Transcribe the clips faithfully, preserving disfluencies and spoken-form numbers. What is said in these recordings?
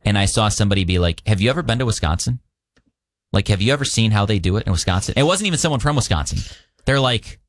and I saw somebody be like, have you ever been to Wisconsin? Like, have you ever seen how they do it in Wisconsin? It wasn't even someone from Wisconsin. They're like,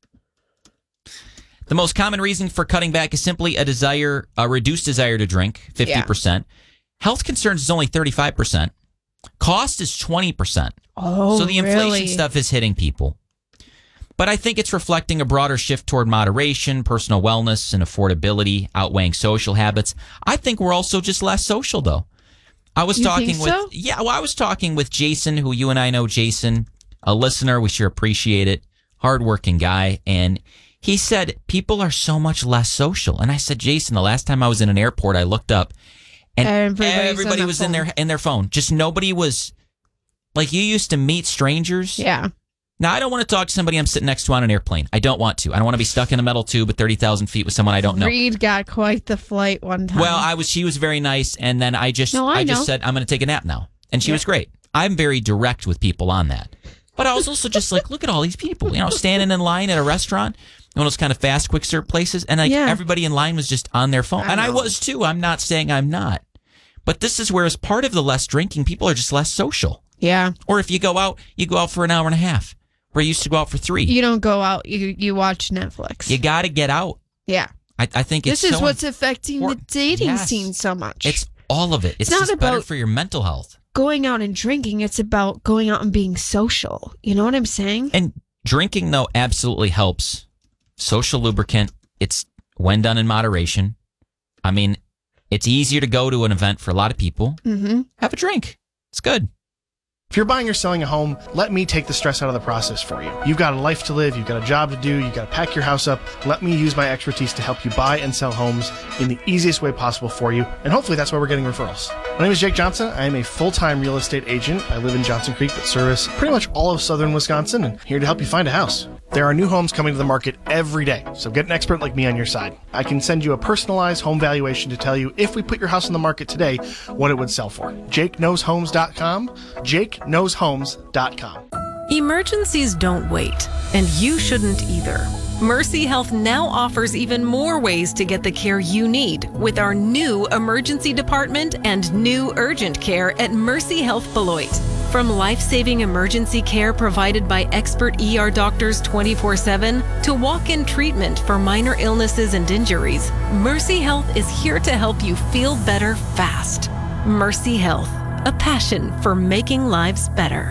the most common reason for cutting back is simply a desire, a reduced desire to drink, fifty percent. Yeah. Health concerns is only thirty-five percent. Cost is twenty percent. Oh, so the inflation really? stuff is hitting people. But I think it's reflecting a broader shift toward moderation, personal wellness, and affordability, outweighing social habits. I think we're also just less social, though. I was you talking think with so? yeah, well, I was talking with Jason, who you and I know, Jason, a listener. We sure appreciate it. Hardworking guy, and he said people are so much less social. And I said, Jason, the last time I was in an airport, I looked up, and Everybody's everybody was phone. in their in their phone. Just nobody was like you used to meet strangers. Yeah. Now, I don't want to talk to somebody I'm sitting next to on an airplane. I don't want to. I don't want to be stuck in a metal tube at thirty thousand feet with someone I don't know. Reed got quite the flight one time. Well, I was. She was very nice, and then I just, No, I I just know. said I'm going to take a nap now, and she Yeah. was great. I'm very direct with people on that, but I was also just like, look at all these people, you know, standing in line at a restaurant, one of those kind of fast, quick serve places, and like Yeah. everybody in line was just on their phone, I and I know. was too. I'm not saying I'm not, but this is where, as part of the less drinking, people are just less social. Yeah. Or if you go out, you go out for an hour and a half. Where you used to go out for three. You don't go out. You you watch Netflix. You got to get out. Yeah. I, I think it's This is so what's affecting important. the dating Yes. scene so much. It's all of it. It's, It's not just better about- for your mental health. going out and drinking. It's about going out and being social. You know what I'm saying? And drinking, though, absolutely helps. Social lubricant. It's when done in moderation. I mean, it's easier to go to an event for a lot of people. Mm-hmm. Have a drink. It's good. If you're buying or selling a home, let me take the stress out of the process for you. You've got a life to live, you've got a job to do, you've got to pack your house up. Let me use my expertise to help you buy and sell homes in the easiest way possible for you, and hopefully that's why we're getting referrals. My name is Jake Johnson. I am a full-time real estate agent. I live in Johnson Creek, but service pretty much all of southern Wisconsin, and here to help you find a house. There are new homes coming to the market every day, so get an expert like me on your side. I can send you a personalized home valuation to tell you if we put your house on the market today, what it would sell for. jake knows homes dot com, jake knows homes dot com. Emergencies don't wait, and you shouldn't either. Mercy Health now offers even more ways to get the care you need with our new emergency department and new urgent care at Mercy Health Beloit. From life-saving emergency care provided by expert E R doctors twenty-four seven to walk-in treatment for minor illnesses and injuries, Mercy Health is here to help you feel better fast. Mercy Health, a passion for making lives better.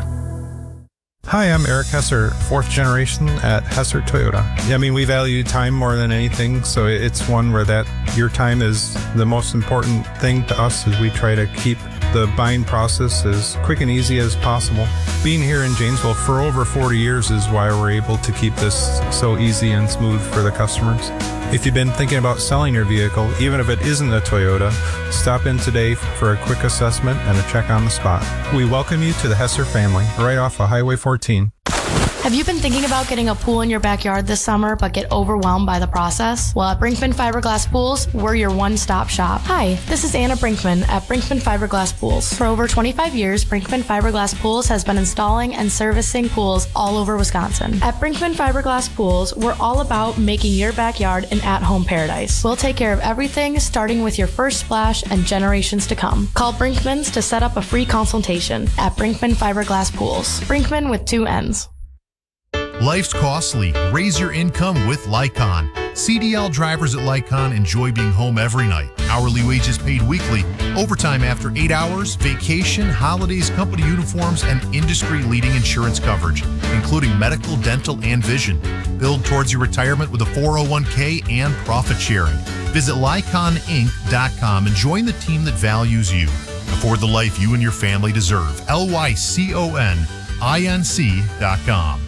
Hi, I'm Eric Hesser, fourth generation at Hesser Toyota. I mean, we value time more than anything, so it's one where that your time is the most important thing to us as we try to keep the buying process as quick and easy as possible. Being here in Janesville for over forty years is why we're able to keep this so easy and smooth for the customers. If you've been thinking about selling your vehicle, even if it isn't a Toyota, stop in today for a quick assessment and a check on the spot. We welcome you to the Hesser family, right off of Highway fourteen. Have you been thinking about getting a pool in your backyard this summer but get overwhelmed by the process? Well, at Brinkman Fiberglass Pools, we're your one-stop shop. Hi, this is Anna Brinkman at Brinkman Fiberglass Pools. For over twenty-five years, Brinkman Fiberglass Pools has been installing and servicing pools all over Wisconsin. At Brinkman Fiberglass Pools, we're all about making your backyard an at-home paradise. We'll take care of everything, starting with your first splash and generations to come. Call Brinkman's to set up a free consultation at Brinkman Fiberglass Pools. Brinkman with two N's. Life's costly. Raise your income with Lycon. C D L drivers at Lycon enjoy being home every night. Hourly wages paid weekly, overtime after eight hours, vacation, holidays, company uniforms, and industry-leading insurance coverage, including medical, dental, and vision. Build towards your retirement with a four oh one k and profit sharing. Visit lycon inc dot com and join the team that values you. Afford the life you and your family deserve. L Y C O N I N C dot com.